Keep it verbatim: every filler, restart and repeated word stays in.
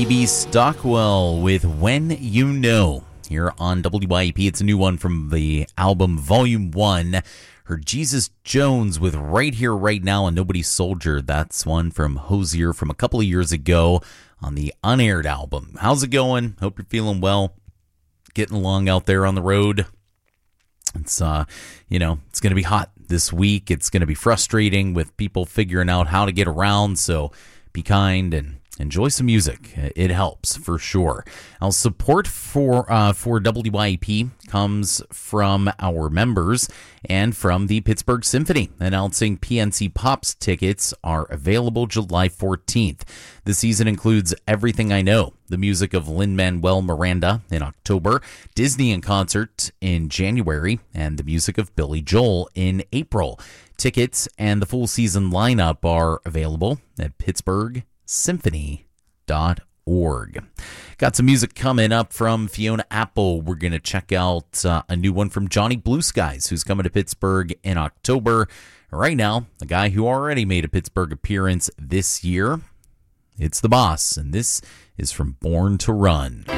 Phoebe Stockwell with When You Know here on W Y E P. It's a new one from the album Volume one. Her Jesus Jones with Right Here, Right Now, and Nobody's Soldier. That's one from Hosier from a couple of years ago on the Unaired album. How's it going? Hope you're feeling well. Getting along out there on the road. It's, uh, you know, it's going to be hot this week. It's going to be frustrating with people figuring out how to get around. So be kind and enjoy some music. It helps for sure. Our support for uh, for W Y E P comes from our members and from the Pittsburgh Symphony, announcing P N C Pops tickets are available July fourteenth. The season includes Everything I Know, the music of Lin-Manuel Miranda in October, Disney in concert in January, and the music of Billy Joel in April. Tickets and the full season lineup are available at Pittsburgh Symphony dot org. Got some music coming up from Fiona Apple. We're going to check out uh, a new one from Johnny Blue Skies, who's coming to Pittsburgh in October. Right now, the guy who already made a Pittsburgh appearance this year, it's The Boss, and this is from Born to Run.